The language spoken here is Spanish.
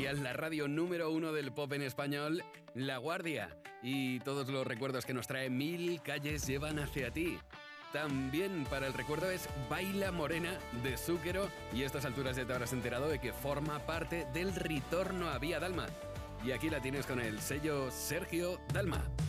Radial, la radio número 1 del pop en español, La Guardia. Y todos los recuerdos que nos trae Mil calles llevan hacia ti. También para el recuerdo es Baila Morena de Zúquero, y a estas alturas ya te habrás enterado de que forma parte del Ritorno a Vía Dalma. Y aquí la tienes con el sello Sergio Dalma.